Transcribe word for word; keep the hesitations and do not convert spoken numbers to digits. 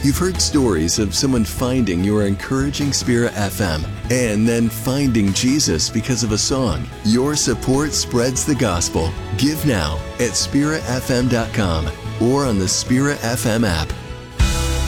You've heard stories of someone finding your encouraging Spirit F M and then finding Jesus because of a song. Your support spreads the gospel. Give now at spirit f m dot com or on the Spirit F M app.